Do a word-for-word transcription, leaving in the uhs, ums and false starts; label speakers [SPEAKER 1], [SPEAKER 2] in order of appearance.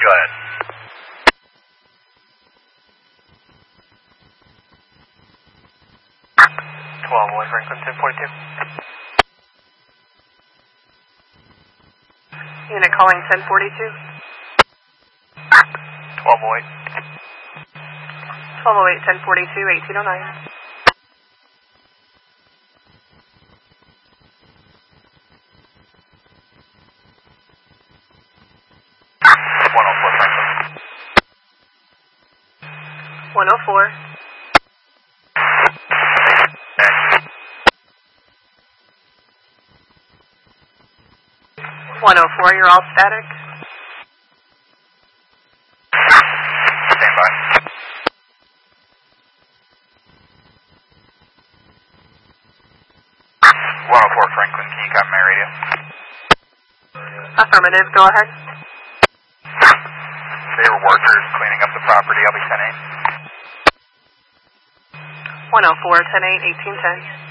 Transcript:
[SPEAKER 1] Go ahead. twelve Boy Franklin ten forty-two.
[SPEAKER 2] Unit calling ten forty-two.
[SPEAKER 1] twelve oh eight.
[SPEAKER 2] twelve oh eight, ten forty-two, eighteen oh nine.
[SPEAKER 1] one oh four Franklin.
[SPEAKER 2] one oh four. one oh four, you're all static.
[SPEAKER 1] Stand by. one oh four Franklin, can you copy my radio?
[SPEAKER 2] Affirmative, go ahead.
[SPEAKER 1] They were workers cleaning up the property. I'll be ten eight.
[SPEAKER 2] one oh four, ten eight, eighteen ten.